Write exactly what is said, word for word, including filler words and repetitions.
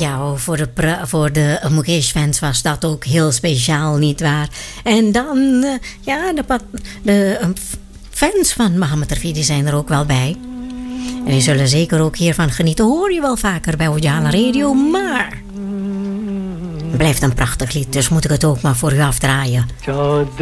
Ja, voor de, pra- voor de Mukesh-fans was dat ook heel speciaal, nietwaar? En dan, uh, ja, de, pat- de uh, fans van Mohammed Rafi, die zijn er ook wel bij. En die zullen zeker ook hiervan genieten. Hoor je wel vaker bij Ojala Radio, maar... Het blijft een prachtig lied, dus moet ik het ook maar voor u afdraaien.